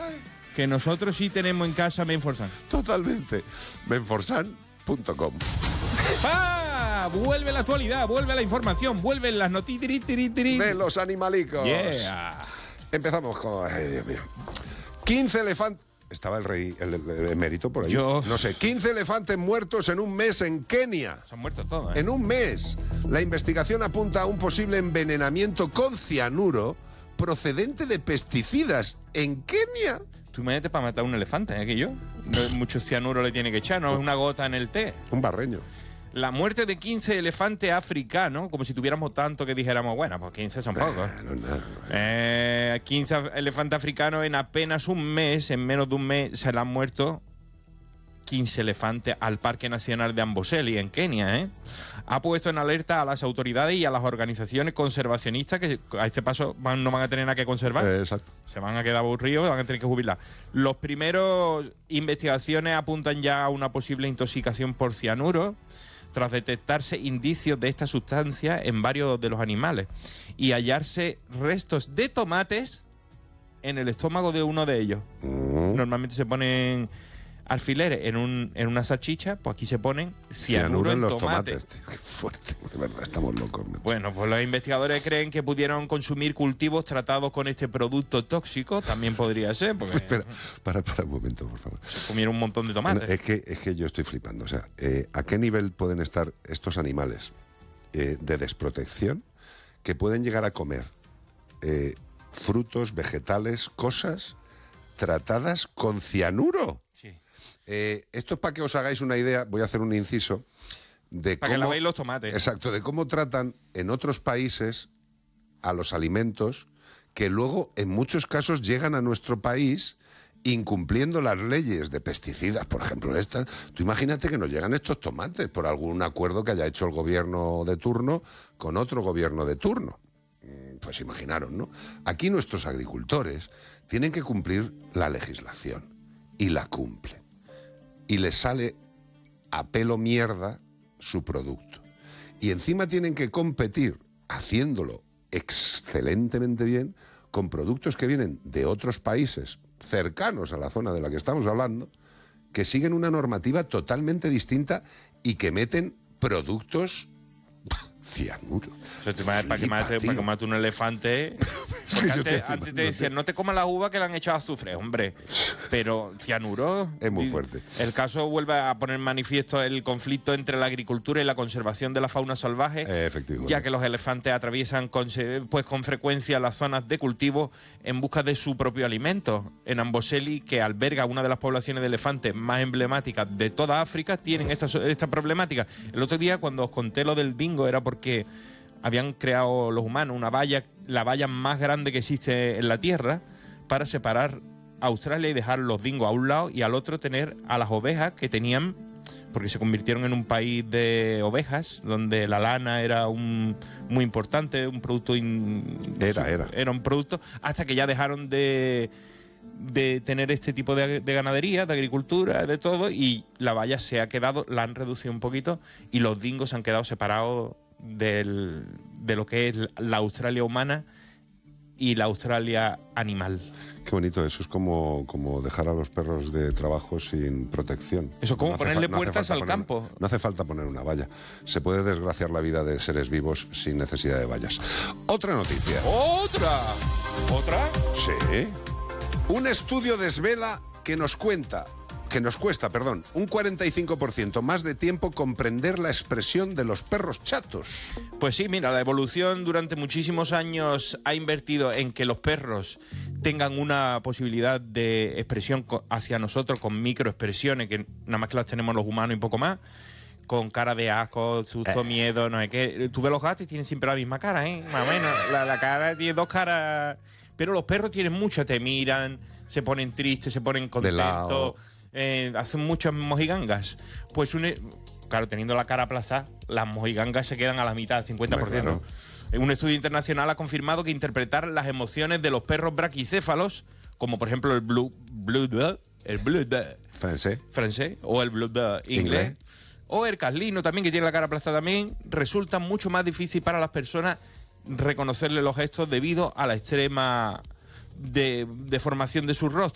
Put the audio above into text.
Que nosotros sí tenemos en casa Menforsan. Totalmente. Menforsan.com. ¡Ah! Vuelve la actualidad, vuelve la información, vuelven las noticias De los animalicos. Yeah. Empezamos con... Ay, Dios mío. 15 elefantes... Estaba el rey, el emérito por ahí. No sé, 15 elefantes muertos en un mes en Kenia. Se han muerto todos, ¿eh? En un mes. La investigación apunta a un posible envenenamiento con cianuro procedente de pesticidas en Kenia. Tú imagínate para matar a un elefante, ¿eh? Que yo. No, mucho cianuro le tiene que echar, no es una gota en el té. Un barreño. La muerte de 15 elefantes africanos, como si tuviéramos tanto que dijéramos, bueno, pues 15 son pocos. 15 elefantes africanos en apenas un mes, en menos de un mes, se le han muerto 15 elefantes al Parque Nacional de Amboseli, en Kenia, ¿eh? Ha puesto en alerta a las autoridades y a las organizaciones conservacionistas que a este paso no van a tener nada que conservar. Exacto. Se van a quedar aburridos, van a tener que jubilar. Los primeros investigaciones apuntan ya a una posible intoxicación por cianuro, tras detectarse indicios de esta sustancia en varios de los animales y hallarse restos de tomates en el estómago de uno de ellos. Normalmente se ponen alfileres en una salchicha, pues aquí se ponen cianuro en los tomates. Tío. Qué fuerte, de verdad, estamos locos. Bueno, pues los investigadores creen que pudieron consumir cultivos tratados con este producto tóxico, también podría ser, porque... Espera, para un momento, por favor. Comieron un montón de tomates. Es que yo estoy flipando, o sea, ¿a qué nivel pueden estar estos animales de desprotección que pueden llegar a comer frutos, vegetales, cosas tratadas con cianuro? Sí. Esto es para que os hagáis una idea, voy a hacer un inciso, de para cómo... que lavéis los tomates. Exacto, de cómo tratan en otros países a los alimentos que luego en muchos casos llegan a nuestro país incumpliendo las leyes de pesticidas, por ejemplo, estas. Tú imagínate que nos llegan estos tomates por algún acuerdo que haya hecho el gobierno de turno con otro gobierno de turno. Pues imaginaros, ¿no? Aquí nuestros agricultores tienen que cumplir la legislación y la cumplen. Y les sale a pelo mierda su producto. Y encima tienen que competir, haciéndolo excelentemente bien, con productos que vienen de otros países cercanos a la zona de la que estamos hablando, que siguen una normativa totalmente distinta y que meten productos cianuro. O sea, para que mate un elefante. Porque antes te decían, no te comas la uva que le han echado azufre, hombre. Pero cianuro. Es muy fuerte. El caso vuelve a poner en manifiesto el conflicto entre la agricultura y la conservación de la fauna salvaje. Efectivamente. Ya que los elefantes atraviesan con frecuencia las zonas de cultivo en busca de su propio alimento. En Amboseli, que alberga una de las poblaciones de elefantes más emblemáticas de toda África, tienen esta problemática. El otro día, cuando os conté lo del bingo, era porque habían creado los humanos la valla más grande que existe en la Tierra, para separar Australia y dejar los dingos a un lado y al otro tener a las ovejas que tenían, porque se convirtieron en un país de ovejas, donde la lana era muy importante, un producto... Era un producto, hasta que ya dejaron de tener este tipo de ganadería, de agricultura, de todo, y la valla se ha quedado, la han reducido un poquito, y los dingos se han quedado separados de lo que es la Australia humana y la Australia animal. Qué bonito, eso es como dejar a los perros de trabajo sin protección. Eso es como ponerle puertas al campo. No hace falta poner una valla. Se puede desgraciar la vida de seres vivos sin necesidad de vallas. Otra noticia. ¿Otra? Sí. Un estudio desvela que nos cuesta, un 45% más de tiempo comprender la expresión de los perros chatos. Pues sí, mira, la evolución durante muchísimos años ha invertido en que los perros tengan una posibilidad de expresión hacia nosotros con microexpresiones, que nada más que las tenemos los humanos y poco más, con cara de asco, susto, miedo, no sé qué. Tú ves los gatos y tienen siempre la misma cara, ¿eh? Más o menos. La cara tiene dos caras, pero los perros tienen mucho, te miran, se ponen tristes, se ponen contentos. Hacen muchas mojigangas. Pues claro, teniendo la cara aplastada, las mojigangas se quedan a la mitad, 50%. Claro. Un estudio internacional ha confirmado que interpretar las emociones de los perros braquicéfalos, como por ejemplo el blue francés o el blue inglés, o el caslino también, que tiene la cara aplastada también, resulta mucho más difícil para las personas reconocerle los gestos debido a la extrema deformación de su rostro.